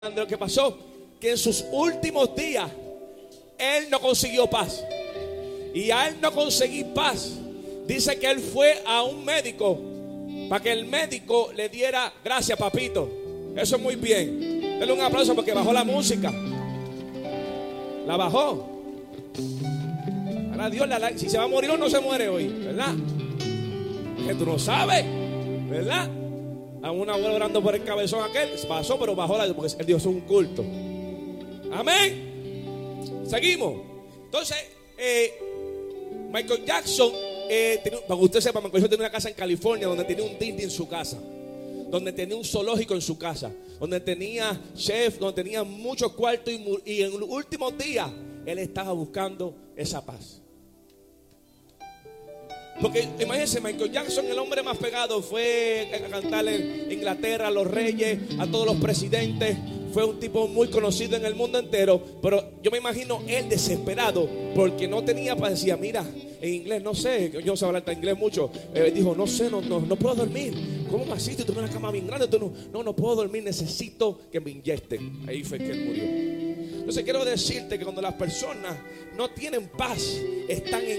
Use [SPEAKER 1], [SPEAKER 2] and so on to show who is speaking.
[SPEAKER 1] de lo que pasó, que en sus últimos días él no consiguió paz. Y a él no conseguir paz, dice que él fue a un médico para que el médico le diera, gracias papito, eso es muy bien, denle un aplauso porque bajó la música, la bajó. Ahora Dios, si se va a morir o no se muere hoy, ¿verdad? Que tú no sabes, ¿verdad? A una abuela orando por el cabezón aquel, pasó, pero bajó la, porque el Dios es un culto. Amén. Seguimos. Entonces, Michael Jackson, para que usted sepa, Michael Jackson tenía una casa en California donde tenía un Disney en su casa, donde tenía un zoológico en su casa, donde tenía chef, donde tenía muchos cuartos y en los últimos días él estaba buscando esa paz. Porque imagínense, Michael Jackson, el hombre más pegado, fue a cantarle en Inglaterra a los reyes, a todos los presidentes. Fue un tipo muy conocido en el mundo entero. Pero yo me imagino él desesperado porque no tenía paz. Decía, mira, en inglés no sé, yo no sé hablar inglés mucho. Dijo, no sé, no puedo dormir. ¿Cómo así? Tú tienes una cama bien grande. No puedo dormir, necesito que me inyecten. Ahí fue que él murió. Entonces quiero decirte que cuando las personas no tienen paz, están en